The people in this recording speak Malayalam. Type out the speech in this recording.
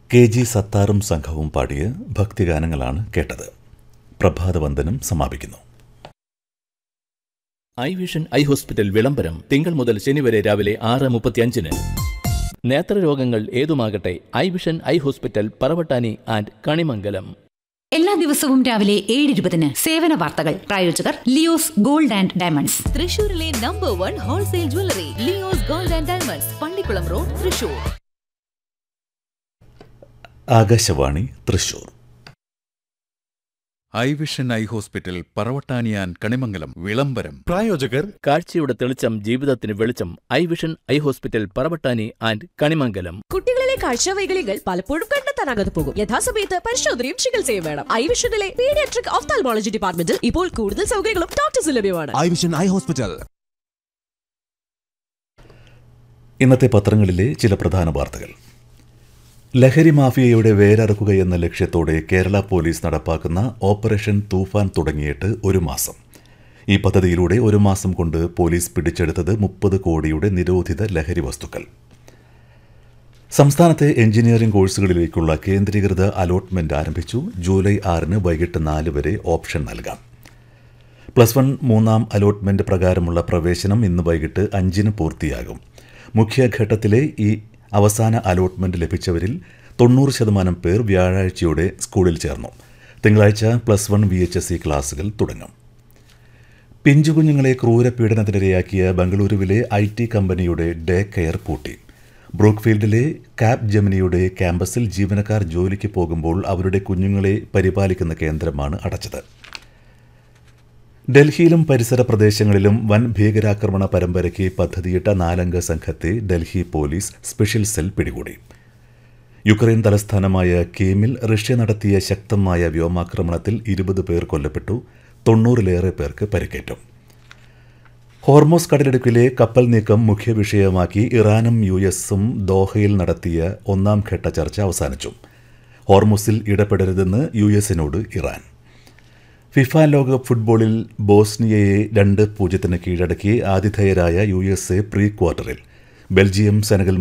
KG സത്താറും സംഘവും പാടിയ ഭക്തിഗാനങ്ങളാണ് കേട്ടത്. പ്രഭാതവന്ദനം സമാപിക്കുന്നു. ഐ വിഷൻ ഐ ഹോസ്പിറ്റൽ വിളംബരം തിങ്കൾ മുതൽ ശനി വരെ രാവിലെ 6:35. നേത്രരോഗങ്ങൾ ഏതുമാകട്ടെ, I vision eye hospital Paravattani and Kanimangalam. എല്ലാ ദിവസവും രാവിലെ 7:20 സേവന വാർത്തകൾ. പ്രായോജകർ ലിയോസ് ഗോൾഡ് ആൻഡ് ഡയമണ്ട്സ്, തൃശൂരിലെ number 1 wholesale jewellery Leo's gold and diamonds, Pallikkulam road, Thrissur. Akashvani Thrissur. I vision eye hospital Paravattani and Kanimangalam വിളംബരം. പ്രായോജകർ കാഴ്ചയുടെ തെളിച്ചം ജീവിതത്തിന് വെളിച്ചം. I vision eye hospital Paravattani and Kanimangalam. കുട്ടികളിലെ കാഴ്ചവൈകല്യങ്ങൾ പലപ്പോഴും കണ്ടെത്താനാകാതെ പോകും. യഥാസമയത്ത് പരിശോധനയും ചികിത്സയും വേണം. ഐ വിഷനിലെ പീഡിയാട്രിക് ഓഫ്താൽമോളജി ഡിപ്പാർട്ട്മെന്റിൽ ഇപ്പോൾ കൂടുതൽ സൗകര്യങ്ങളും ഡോക്ടേഴ്സ് ലഭ്യമാണ്. I vision eye hospital. ഇന്നത്തെ പത്രങ്ങളിലെ ചില പ്രധാന വാർത്തകൾ. ലഹരി മാഫിയയുടെ വേരറുക്കുകയെന്ന ലക്ഷ്യത്തോടെ കേരള പോലീസ് നടപ്പാക്കുന്ന ഓപ്പറേഷൻ തൂഫാൻ തുടങ്ങിയിട്ട് 1 മാസം. ഈ പദ്ധതിയിലൂടെ 1 മാസം കൊണ്ട് പോലീസ് പിടിച്ചെടുത്തത് 30 കോടിയുടെ നിരോധിത ലഹരി വസ്തുക്കൾ. സംസ്ഥാനത്തെ എഞ്ചിനീയറിംഗ് കോഴ്സുകളിലേക്കുള്ള കേന്ദ്രീകൃത അലോട്ട്മെന്റ് ആരംഭിച്ചു. ജൂലൈ 6 വൈകിട്ട് 4 വരെ ഓപ്ഷൻ നൽകാം. +1 3ാം അലോട്ട്മെന്റ് പ്രകാരമുള്ള പ്രവേശനം ഇന്ന് വൈകിട്ട് 5 പൂർത്തിയാകും. മുഖ്യഘട്ടത്തിലെ ഈ അവസാന അലോട്ട്മെന്റ് ലഭിച്ചവരിൽ 90% പേർ വ്യാഴാഴ്ചയോടെ സ്കൂളിൽ ചേർന്നു. തിങ്കളാഴ്ച +1 VHSE ക്ലാസുകൾ തുടങ്ങും. പിഞ്ചുകുഞ്ഞുങ്ങളെ ക്രൂരപീഡനത്തിനിരയാക്കിയ ബംഗളൂരുവിലെ IT കമ്പനിയുടെ ഡേ കെയർ പൂട്ടി. ബ്രൂക്ക്ഫീൽഡിലെ കാപ് ജെമിനിയുടെ ക്യാമ്പസിൽ ജീവനക്കാർ ജോലിക്ക് പോകുമ്പോൾ അവരുടെ കുഞ്ഞുങ്ങളെ പരിപാലിക്കുന്ന കേന്ദ്രമാണ് അടച്ചത്. ഡൽഹിയിലും പരിസര പ്രദേശങ്ങളിലും വൻ ഭീകരാക്രമണ പരമ്പരയ്ക്ക് പദ്ധതിയിട്ട 4-അംഗ സംഘത്തെ ഡൽഹി പോലീസ് സ്പെഷ്യൽ സെൽ പിടികൂടി. യുക്രൈൻ തലസ്ഥാനമായ കീമിൽ റഷ്യ നടത്തിയ ശക്തമായ വ്യോമാക്രമണത്തിൽ 20 പേർ കൊല്ലപ്പെട്ടു. 90-ലേറെ പേർക്ക് പരിക്കേറ്റു. ഹോർമോസ് കടലിടുക്കിലെ കപ്പൽ നീക്കം മുഖ്യ വിഷയമാക്കി ഇറാനും US-ഉം ദോഹയിൽ നടത്തിയ 1ാം ഘട്ട ചർച്ച അവസാനിച്ചു. ഹോർമോസിൽ ഇടപെടരുതെന്ന് US-നോട് ഇറാൻ. ഫിഫ ലോകകപ്പ് ഫുട്ബോളിൽ ബോസ്നിയയെ 2-0 കീഴടക്കി ആതിഥേയരായ USA പ്രീ ക്വാർട്ടറിൽ. Belgium Senegal